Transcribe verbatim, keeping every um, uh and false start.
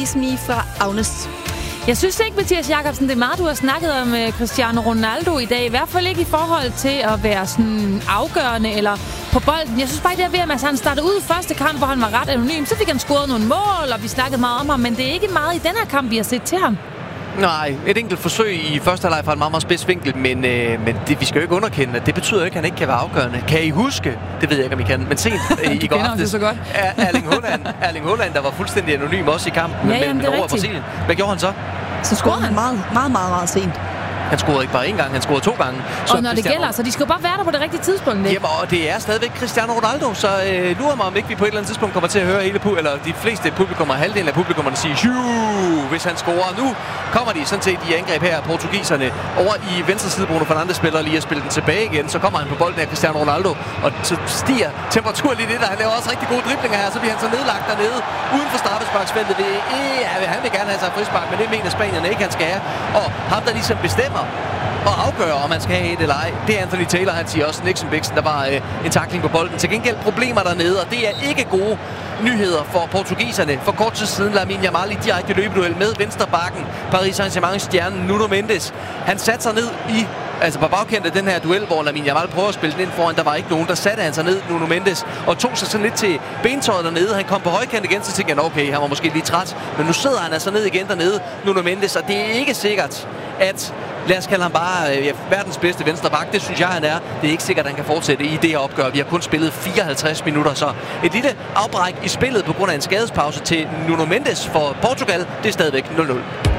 Please Me fra Agnes. Jeg synes ikke, Mathias Jakobsen, det er meget, du har snakket om uh, Cristiano Ronaldo i dag. I hvert fald ikke i forhold til at være sådan afgørende eller på bolden. Jeg synes bare, det er ved, at han startede ud i første kamp, hvor han var ret anonym. Så fik han scoret nogle mål, og vi snakkede meget om ham. Men det er ikke meget i den her kamp, vi har set til ham. Nej, et enkelt forsøg i første halvleg fra en meget, meget spids vinkel, men, øh, men det, vi skal jo ikke underkende, at det betyder ikke, at han ikke kan være afgørende. Kan I huske, det ved jeg ikke, om I kan, men sent øh, i går aftes, så godt. Erling Haaland, Erling Haaland, der var fuldstændig anonym også i kampen, ja, jamen, men over Brasilien. Hvad gjorde han så? Så scorede han meget, meget, meget, meget sent. Han scorede ikke bare én gang, han scorede to gange. Så og når det gælder, så de skal jo bare være der på det rigtige tidspunkt, ikke? Jamen, og det er stadigvæk Cristiano Ronaldo, så øh, lurer mig, om ikke vi på et eller andet tidspunkt kommer til at høre hele pu- eller de fleste publikummer, halvdelen af publikummerne sige, hvis han scorer. Nu kommer de sådan set i angreb her, portugiserne, over i venstre side. Bruno Fernandes spiller lige at spille den tilbage igen, så kommer han på bolden af Cristiano Ronaldo, og så stiger temperaturen lige lidt, og han laver også rigtig gode driblinger her, så bliver han så nedlagt dernede, uden for straffesparksfeltet. Det, øh, han vil gerne have sig frispark, men det mener spanierne ikke, han skal have. Og ham, der ligesom bestemmer og afgøre, om man skal have et eller ej. Det er Anthony Taylor, han siger også Nixon Bixen, der var øh, en tackling på bolden. Til gengæld problemer dernede, og det er ikke gode nyheder for portugiserne. For kort tid siden Lamine Yamal i direkte løbeduel med venstrebacken, Paris Saint-Germain stjernen Nuno Mendes. Han satte sig ned i Altså på bagkendt af den her duel, hvor Lamine Yamal prøver at spille den ind foran, der var ikke nogen, der satte han sig ned, Nuno Mendes, og tog sig sådan lidt til bentøjet dernede. Han kom på højkant igen, så tænkte han, okay, han var måske lige træt, men nu sidder han altså ned igen dernede, Nuno Mendes, og det er ikke sikkert, at lad os kalde ham bare ja, verdens bedste venstreback. Det synes jeg, han er. Det er ikke sikkert, at han kan fortsætte i det her opgør. Vi har kun spillet fireoghalvtreds minutter, så et lille afbræk i spillet på grund af en skadespause til Nuno Mendes for Portugal. Det er stadigvæk nul nul.